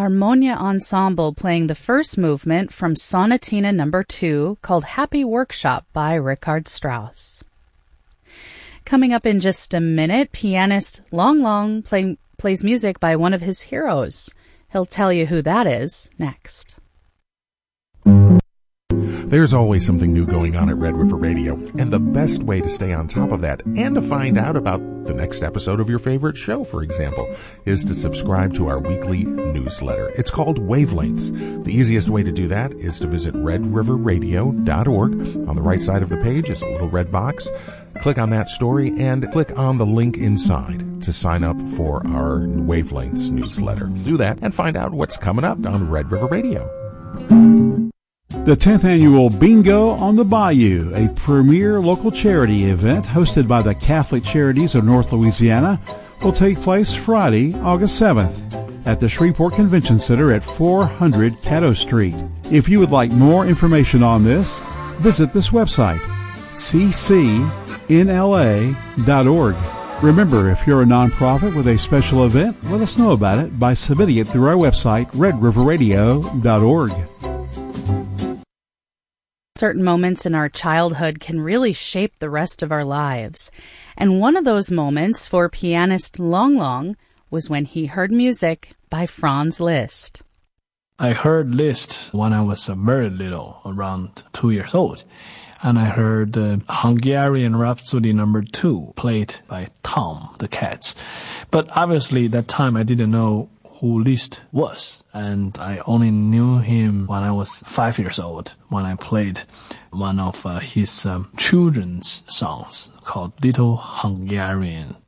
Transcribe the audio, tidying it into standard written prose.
Harmonia Ensemble playing the first movement from Sonatina No. 2 called Happy Workshop by Richard Strauss. Coming up in just a minute, pianist Long Long plays music by one of his heroes. He'll tell you who that is next. There's always something new going on at Red River Radio, and the best way to stay on top of that and to find out about the next episode of your favorite show, for example, is to subscribe to our weekly newsletter. It's called Wavelengths. The easiest way to do that is to visit redriverradio.org. On the right side of the page is a little red box. Click on that story and click on the link inside to sign up for our Wavelengths newsletter. Do that and find out what's coming up on Red River Radio. The 10th Annual Bingo on the Bayou, a premier local charity event hosted by the Catholic Charities of North Louisiana, will take place Friday, August 7th at the Shreveport Convention Center at 400 Caddo Street. If you would like more information on this, visit this website, ccnla.org. Remember, if you're a nonprofit with a special event, let us know about it by submitting it through our website, redriverradio.org. Certain moments in our childhood can really shape the rest of our lives. And one of those moments for pianist Long Long was when he heard music by Franz Liszt. I heard Liszt when I was very little, around 2 years old. And I heard Hungarian Rhapsody No. 2 played by Tom the Cats. But obviously that time I didn't know who Liszt was, and I only knew him when I was 5 years old, when I played one of his children's songs called Little Hungarian